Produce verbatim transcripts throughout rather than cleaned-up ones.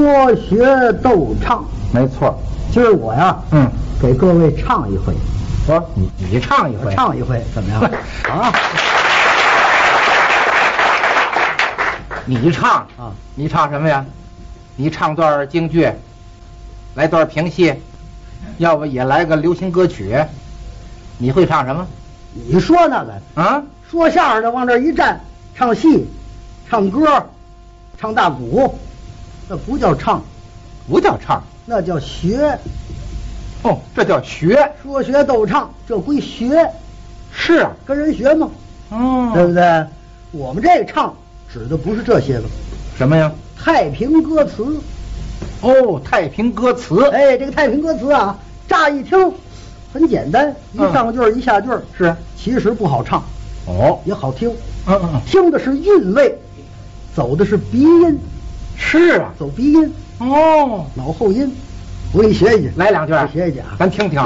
说学逗唱， 没错。 今儿我呀， 嗯， 给各位唱一回。 我你你唱一回， 唱一回怎么样？啊？ 你唱啊？ 你唱什么呀？你唱段京剧，来段评戏，要不也来个流行歌曲？你会唱什么？ 你说那个啊？ 说相声的往这一站，唱戏、唱歌、唱大鼓，那不叫唱， 不叫唱， 那叫学。 哦，这叫学。 说学逗唱，这归学。 是啊， 跟人学嘛。 哦， 对不对？我们这唱指的不是这些个。 什么呀？ 太平歌词。 哦，太平歌词。 哎，这个太平歌词啊，乍一听很简单，一上句儿、嗯、一下句儿， 是， 其实不好唱。 哦， 也好听。 嗯嗯， 听的是韵味，走的是鼻音。 是啊， 走鼻音。 哦， 脑后音。我给你学一句， 来两句， 学一句啊， 咱听听。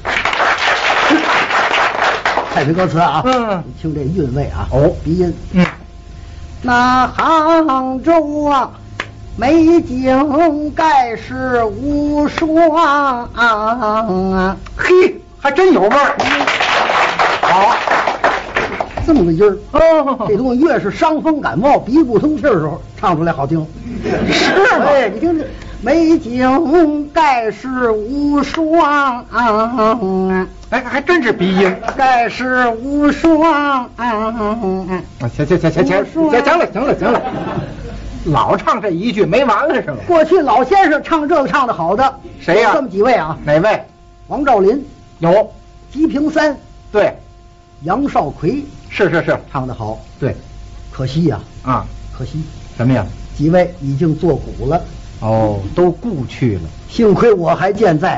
太平歌词啊， 嗯， 你听这韵味啊。 哦， 鼻音。 嗯， 那杭州啊，美景盖世无双啊， 嘿，还真有味儿。好， 这么个音儿。 哦， 这东西越是伤风感冒、鼻不通气的时候，唱出来好听。 是吗？ 哎，你听这。美景盖世无双， 哎，还真是鼻音。 盖世无双。 行行行行行行行了行了行了，老唱这一句没完了是吗？ 过去老先生唱这个唱的好的， 谁呀？ 这么几位啊？ 哪位？ 王兆麟有， 吉平三对， 杨少奎是是是， 唱得好。 对， 可惜呀啊， 可惜什么呀？ 几位已经作古了。 哦，都故去了， 幸亏我还健在。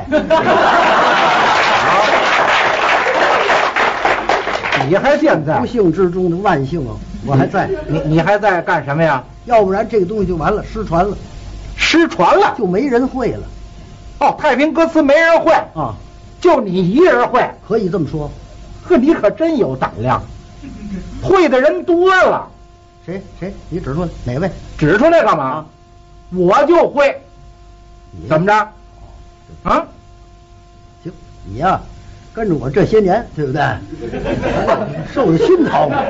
你还健在？ 不幸之中的万幸啊，我还在。 你你还在干什么呀？ 要不然这个东西就完了，失传了。 失传了， 就没人会了。 哦，太平歌词没人会啊， 就你一人会， 可以这么说。 呵，你可真有胆量，会的人多了。 谁谁？你指出来哪位？ 指出来干嘛？啊，我就会，怎么着？啊？ 行，你呀、啊，跟着我这些年，对不对？受了熏陶嘛。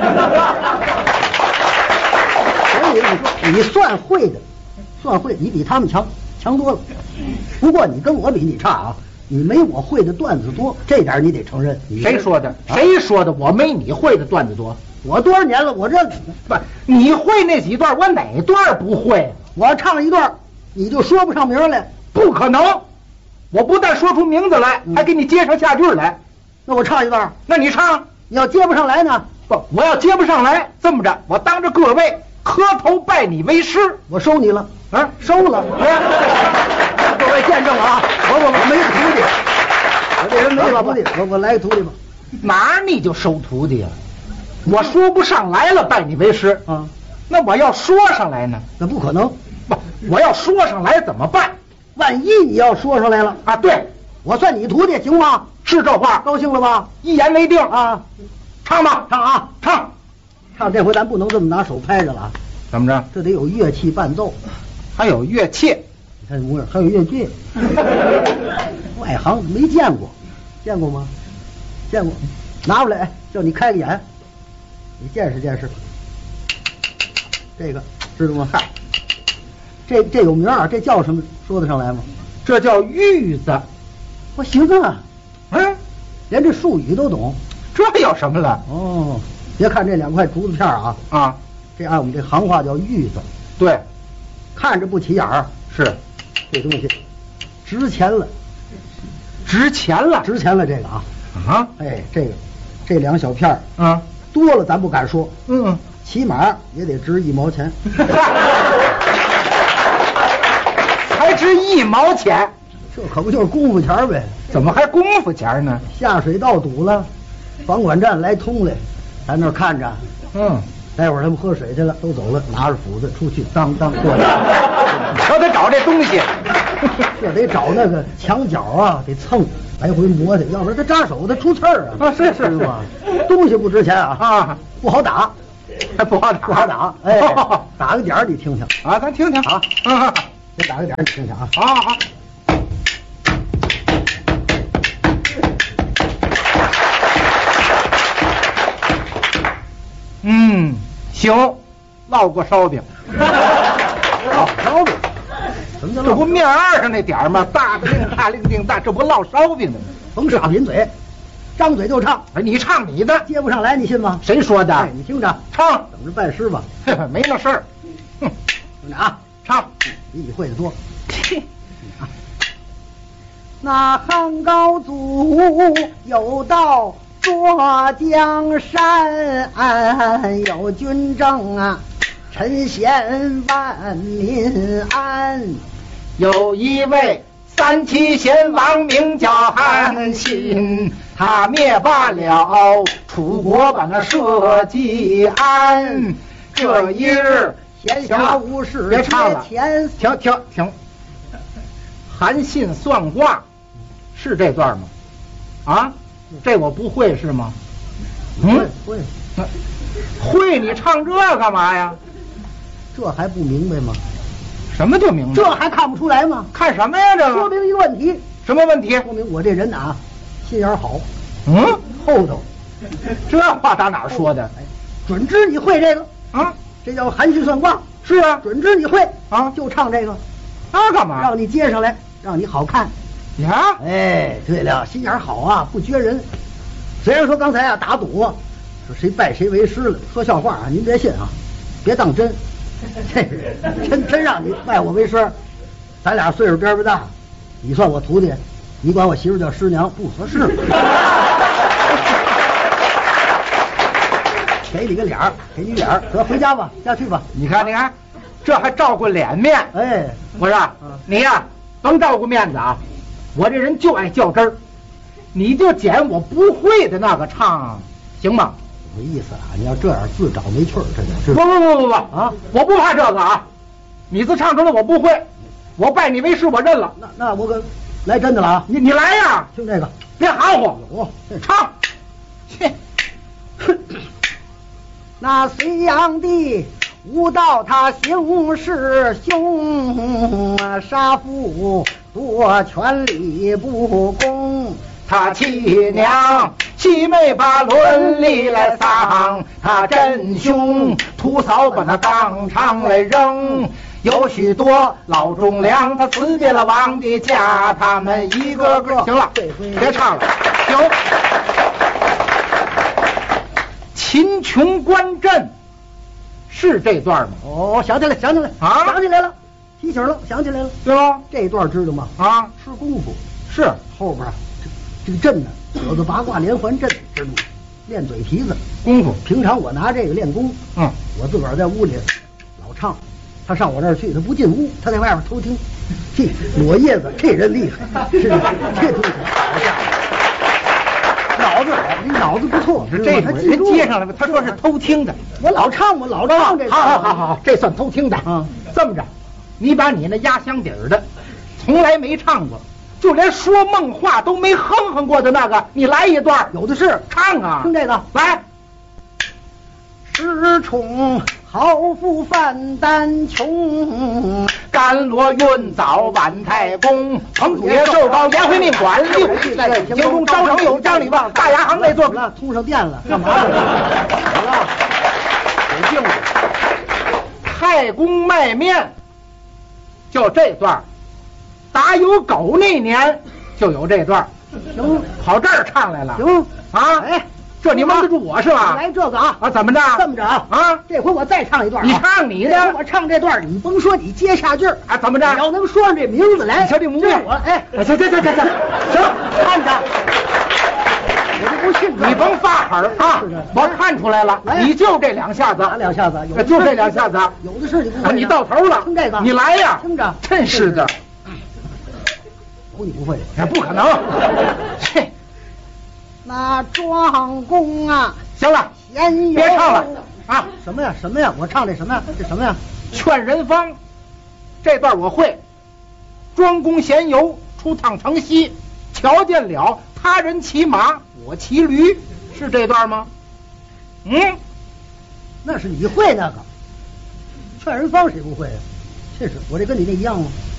所以你说，你算会的，算会，你比他们强，强多了。不过你跟我比，你差啊，你没我会的段子多，这点你得承认。 谁说的？啊、谁说的？我没你会的段子多。 我多少年了？我这不，你会那几段，我哪段不会？ 我要唱一段，你就说不上名来。 不可能，我不但说出名字来，嗯、还给你接上下句来。 那我唱一段， 那你唱。 你要接不上来呢？ 不，我要接不上来，这么着，我当着各位磕头拜你为师， 我收你了啊， 收了。各位见证啊，我我我没徒弟，我这人没徒弟，我我来个徒弟吧。 哪儿你就收徒弟啊？我说不上来了，拜你为师啊。 那我要说上来呢？ 那不可能。 不，我要说上来怎么办？ 万一你要说上来了啊，对， 我算你徒弟行吗？ 是这话， 高兴了吧？ 一言为定啊！ 唱吧， 唱啊， 唱， 唱！这回咱不能这么拿手拍着了啊！ 怎么着？ 这得有乐器伴奏， 还有乐器。 你看模样，还有乐器。外行没见过，见过吗？见过，拿出来，叫你开个眼，你见识见识。这个知道吗？嗨，这这有名啊，这叫什么？说得上来吗？ 这叫玉子。 我行啊， 嗯， 连这术语都懂， 这有什么了？ 哦，别看这两块竹子片啊， 啊， 这按我们这行话叫玉子。 对， 看着不起眼儿， 是， 这东西值钱了， 值钱了， 值钱了这个啊啊， 哎，这个这两小片儿， 啊， 多了咱不敢说， 嗯， 起码也得值一毛钱， 还值一毛钱。 这可不就是功夫钱呗？ 怎么还功夫钱呢？ 下水道堵了，房管站来通来，咱那儿看着。 嗯， 待会儿他们喝水去了，都走了，拿着斧子出去，当当过来。 可得找这东西， 这得找那个墙角啊，得蹭，来回磨它，要不然它扎手，它出刺儿啊。 啊，是是是吧？东西不值钱啊， 啊， 不好打， 还不好打， 不好打。哎，打个点儿你听听啊，咱听听啊。 啊， 再打个点，你听听啊。 好好好。嗯，行，烙过烧饼。 烙烧饼？什么叫烙？ 这不面二上那点儿吗？大的令大令令大，这不烙烧饼的吗？ 甭傻贫嘴，张嘴就唱。 哎，你唱你的， 接不上来，你信吗？ 谁说的？ 哎，你听着， 唱， 等着拜师吧。 没那事儿。哼， 听着啊， 唱， 比你会的多。那汉高祖有道坐江山，有军政啊，臣贤万民安。 有一位三齐贤王名叫韩信，他灭罢了楚国，把那社稷安。这一日闲暇无事别唱了， 前停停停。韩信算卦是这段吗？啊，这我不会是吗？ 嗯，会会，你唱这干嘛呀？ 这还不明白吗？ 什么就明白？ 这还看不出来吗？ 看什么呀？这说明一个问题。 什么问题？ 说明我这人啊，心眼好。 嗯， 厚道。 这话打哪儿说的？ 哎，准知你会这个啊， 这叫韩信算卦。 是啊， 准知你会啊， 就唱这个。 那干嘛？ 让你接上来，让你好看。 呀， 哎，对了，心眼好啊，不撅人。虽然说刚才啊打赌，说谁拜谁为师了，说笑话啊，您别信啊，别当真。这真真让你拜我为师，咱俩岁数边边大，你算我徒弟，你管我媳妇叫师娘不合适。给你个脸儿，给你脸儿，得回家吧，下去吧。 你看，你看，这还照顾脸面。 哎， 不是，你呀、啊，甭照顾面子啊，我这人就爱较真儿，你就捡我不会的那个唱，行吗？ 没意思啊！你要这样自找没趣儿，这就不不不不不啊！ 我不怕这个啊！你自唱出来我不会，我拜你为师，我认了。 那那我可来真的了啊！ 你你来呀！ 听这个， 别含糊， 有唱。切， 那隋炀帝无道，他行事凶，杀父夺权力不公。 他妻娘妻妹把伦理来丧，他真凶屠嫂把那当场来扔。有许多老忠良，他辞别了王的家，他们一个个行了，别唱了，行。秦琼观阵是这段吗？ 哦，想起来，想起来啊， 想起来了，提醒了，想起来了， 对吧？ 这一段知道吗？ 啊， 吃功夫是后边这个阵呢，有个八卦连环阵，知道吗？练嘴皮子功夫。 平常我拿这个练功， 嗯， 我自个儿在屋里老唱，他上我这儿去，他不进屋，他在外边偷听。嘿，裸叶子，这人厉害，是吧？这东西好家伙，脑子好，你脑子不错， 是这他人接上来了，他说是偷听的。 我老唱，我老唱这。 好好好好，这算偷听的。 嗯， 这么着，你把你那压箱底儿的，从来没唱过，就连说梦话都没哼哼过的那个，你来一段。 有的是， 唱啊！ 听这个， 来。 失宠豪富范丹穷， 甘罗运早晚太公，彭祖爷寿高颜回命馆，六弟在北京中，招生有张李旺，大牙行内做了，通上电了，干嘛去了？好了， 有劲了。太公卖面，就这段，打有狗那年就有这段， 行， 跑这儿唱来了， 行啊，哎。这你蒙得住我是吧？ 来这个啊啊，怎么着？ 这么着啊啊！ 这回我再唱一段、啊， 你唱你的， 我唱这段，你甭说，你接下句啊，怎么着？ 你要能说上这名字来， 你瞧这模样， 我哎， 行行行行行，行， 看着，我就不信你甭发狠啊！我看出来了，你就这两下子， 哪两下子？有就这两下子， 有的是你不会、啊， 你到头了， 听这个， 你来呀！ 听着， 真是的， 有你不会， 也不可能，切。 那庄公啊， 行了，别唱了啊！ 什么呀？什么呀？我唱这什么呀？这什么呀？ 劝人方，这段我会。庄公闲游，出趟城西，瞧见了他人骑马，我骑驴，是这段吗？嗯， 那是你会那个。劝人方谁不会啊？ 确实，我这跟你那一样吗？